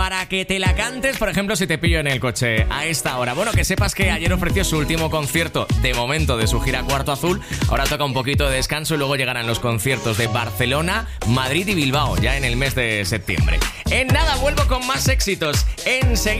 para que te la cantes, por ejemplo, si te pillo en el coche a esta hora. Bueno, que sepas que ayer ofreció su último concierto, de momento, de su gira Cuarto Azul. Ahora toca un poquito de descanso y luego llegarán los conciertos de Barcelona, Madrid y Bilbao, ya en el mes de septiembre. En nada, vuelvo con más éxitos. Enseguida.